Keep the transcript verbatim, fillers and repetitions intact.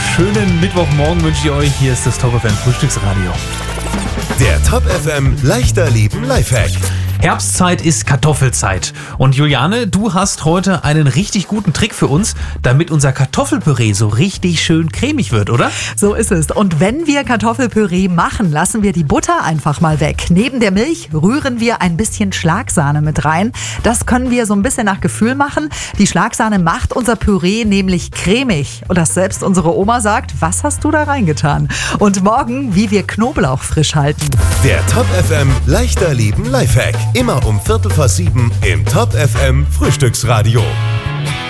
schönen Mittwochmorgen wünsche ich euch. Hier ist das Top F M Frühstücksradio. Der Top F M leichter Leben Lifehack. Herbstzeit ist Kartoffelzeit. Und Juliane, du hast heute einen richtig guten Trick für uns, damit unser Kartoffelpüree so richtig schön cremig wird, oder? So ist es. Und wenn wir Kartoffelpüree machen, lassen wir die Butter einfach mal weg. Neben der Milch rühren wir ein bisschen Schlagsahne mit rein. Das können wir so ein bisschen nach Gefühl machen. Die Schlagsahne macht unser Püree nämlich cremig. Und dass selbst unsere Oma sagt, was hast du da reingetan? Und morgen, wie wir Knoblauch frisch halten. Der Top F M leichter Leben Lifehack. Immer um Viertel vor sieben im Top F M Frühstücksradio.